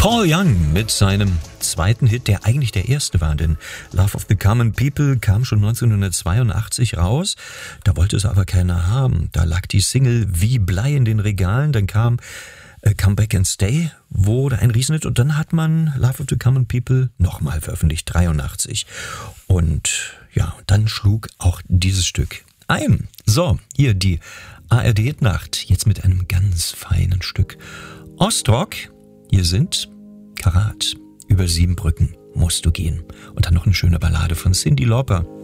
Paul Young mit seinem zweiten Hit, der eigentlich der erste war, denn Love of the Common People kam schon 1982 raus. Da wollte es aber keiner haben. Da lag die Single wie Blei in den Regalen. Dann kam Come Back and Stay, wurde ein Riesenhit. Und dann hat man Love of the Common People nochmal veröffentlicht, 83. Und ja, dann schlug auch dieses Stück ein. So, hier die ARD-Nacht, jetzt mit einem ganz feinen Stück Ostrock. Hier sind Karat, über 7 Brücken musst du gehen. Und dann noch eine schöne Ballade von Cyndi Lauper.